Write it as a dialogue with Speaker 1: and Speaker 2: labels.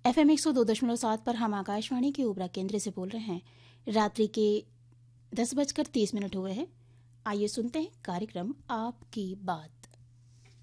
Speaker 1: FM 102.7 पर हम आकाशवाणी के ओबरा केंद्र से बोल रहे हैं। रात्रि के 10:30 हुए हैं। आइए सुनते हैं कार्यक्रम आपकी बात।